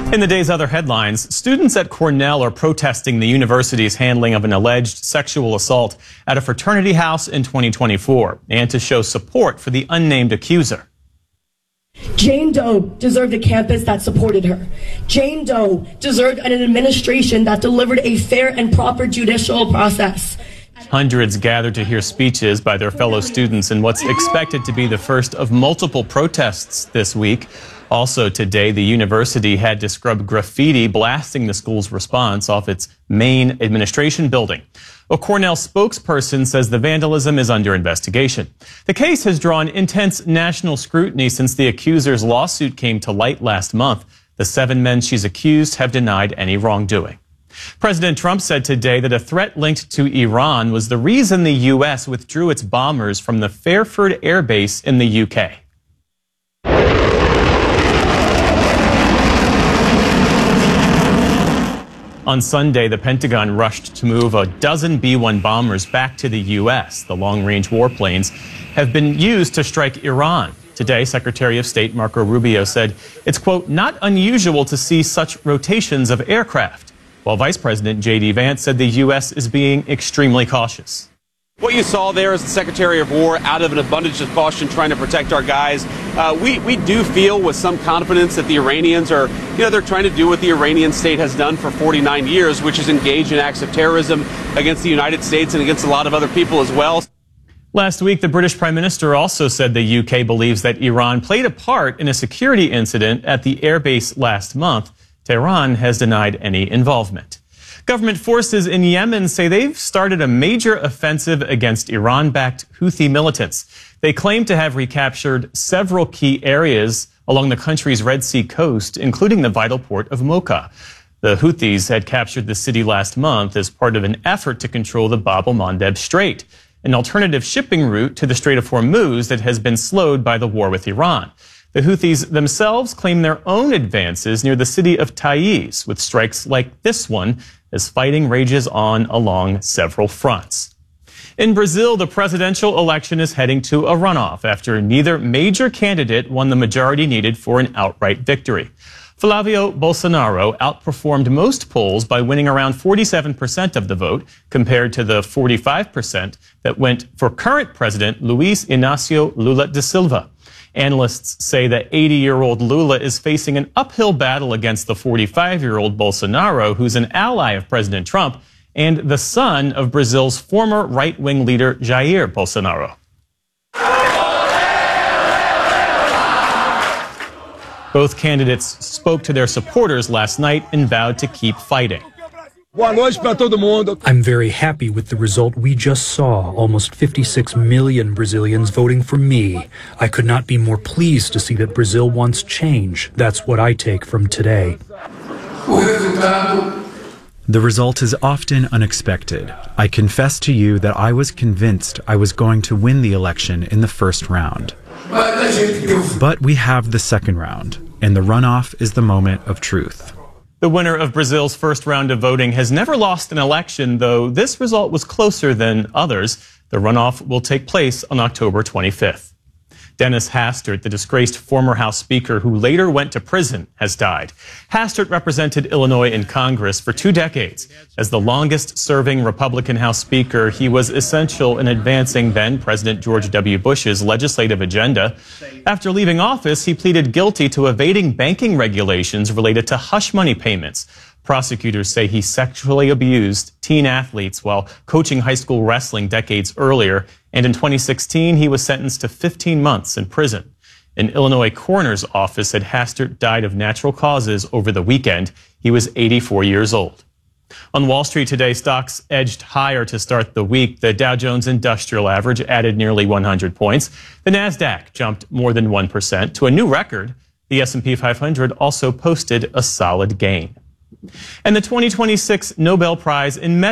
In the day's other headlines, students at Cornell are protesting the university's handling of an alleged sexual assault at a fraternity house in 2024 and to show support for the unnamed accuser. Jane Doe deserved a campus that supported her. Jane Doe deserved an administration that delivered a fair and proper judicial process. Hundreds gathered to hear speeches by their fellow students in what's expected to be the first of multiple protests this week. Also today, the university had to scrub graffiti blasting the school's response off its main administration building. A Cornell spokesperson says the vandalism is under investigation. The case has drawn intense national scrutiny since the accuser's lawsuit came to light last month. The 7 men she's accused have denied any wrongdoing. President Trump said today that a threat linked to Iran was the reason the U.S. withdrew its bombers from the Fairford Air Base in the U.K. On Sunday, the Pentagon rushed to move a dozen B-1 bombers back to the U.S. The long-range warplanes have been used to strike Iran. Today, Secretary of State Marco Rubio said it's, quote, not unusual to see such rotations of aircraft, while Vice President J.D. Vance said the U.S. is being extremely cautious. What you saw there is the Secretary of War, out of an abundance of caution, trying to protect our guys. We do feel with some confidence that the Iranians are, they're trying to do what the Iranian state has done for 49 years, which is engage in acts of terrorism against the United States and against a lot of other people as well. Last week, the British Prime Minister also said the UK believes that Iran played a part in a security incident at the airbase last month. Tehran has denied any involvement. Government forces in Yemen say they've started a major offensive against Iran-backed Houthi militants. They claim to have recaptured several key areas along the country's Red Sea coast, including the vital port of Mocha. The Houthis had captured the city last month as part of an effort to control the Bab el-Mandeb Strait, an alternative shipping route to the Strait of Hormuz that has been slowed by the war with Iran. The Houthis themselves claim their own advances near the city of Taiz, with strikes like this one, as fighting rages on along several fronts. In Brazil, the presidential election is heading to a runoff after neither major candidate won the majority needed for an outright victory. Flavio Bolsonaro outperformed most polls by winning around 47% of the vote, compared to the 45% that went for current president Luiz Inácio Lula da Silva. Analysts say that 80-year-old Lula is facing an uphill battle against the 45-year-old Bolsonaro, who's an ally of President Trump and the son of Brazil's former right-wing leader Jair Bolsonaro. Both candidates spoke to their supporters last night and vowed to keep fighting. I'm very happy with the result we just saw. Almost 56 million Brazilians voting for me. I could not be more pleased to see that Brazil wants change. That's what I take from today. The result is often unexpected. I confess to you that I was convinced I was going to win the election in the first round. But we have the second round, and the runoff is the moment of truth. The winner of Brazil's first round of voting has never lost an election, though this result was closer than others. The runoff will take place on October 25th. Dennis Hastert, the disgraced former House Speaker who later went to prison, has died. Hastert represented Illinois in Congress for 2 decades. As the longest-serving Republican House Speaker, he was essential in advancing then-President George W. Bush's legislative agenda. After leaving office, he pleaded guilty to evading banking regulations related to hush money payments. Prosecutors say he sexually abused teen athletes while coaching high school wrestling decades earlier, and in 2016, he was sentenced to 15 months in prison. An Illinois coroner's office said Hastert died of natural causes over the weekend. He was 84 years old. On Wall Street today, stocks edged higher to start the week. The Dow Jones Industrial Average added nearly 100 points. The Nasdaq jumped more than 1% to a new record. The S&P 500 also posted a solid gain. And the 2026 Nobel Prize in Medicine